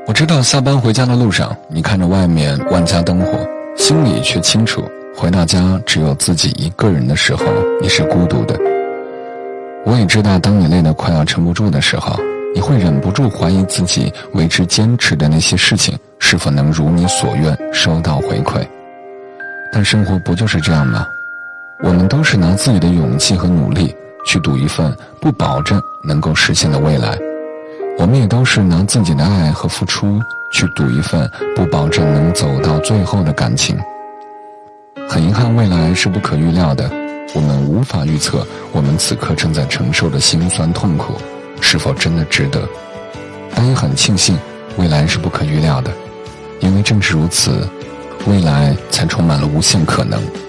我知道下班回家的路上，你看着外面万家灯火，心里却清楚，回到家只有自己一个人的时候，你是孤独的。我也知道，当你累得快要撑不住的时候，你会忍不住怀疑自己为之坚持的那些事情是否能如你所愿收到回馈。但生活不就是这样吗？我们都是拿自己的勇气和努力去赌一份不保证能够实现的未来，我们也都是拿自己的爱和付出去赌一份不保证能走到最后的感情。很遗憾，未来是不可预料的，我们无法预测我们此刻正在承受的辛酸痛苦是否真的值得。但也很庆幸，未来是不可预料的，因为正是如此，未来才充满了无限可能。